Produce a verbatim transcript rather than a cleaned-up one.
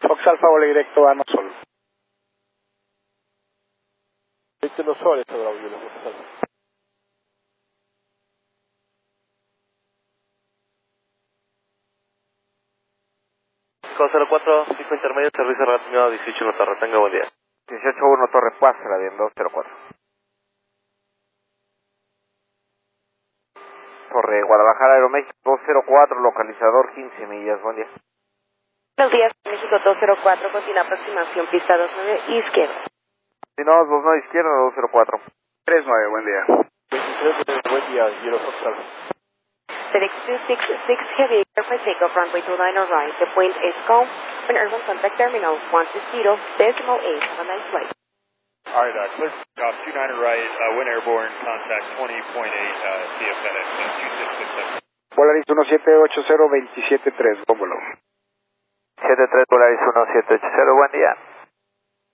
Fox Alfa, vuelo directo a No Sol. Directo No Sol, esto Bravo, yo lo Fox Alfa. cero cuatro, pico intermedio, servicio relacionado dieciocho en la Torre, tenga buen día. dieciocho uno Torre Paz, la bien dos cero cuatro. Torre Guadalajara, Aeroméxico dos cero cuatro, localizador quince millas, buen día. Buenos días, México dos cero cuatro, continúa aproximación, pista dos nueve, izquierda. Si no, dos nueve izquierda, dos cero cuatro. tres nueve, buen día. veintitrés, buen día, Hielo Fox Alfa. FedEx two six six Heavy Airplane takeoff runway two nine right. The point is calm. An urban contact terminal one two zero decimal eight. Have a nice flight. All right, uh, clear off two nine right, uh, wind airborne, contact twenty point eight, uh, C F FedEx two six six seven. Volaris uno siete ocho cero dos siete tres, buen vuelo. siete tres Polaris uno siete ocho cero, buen día.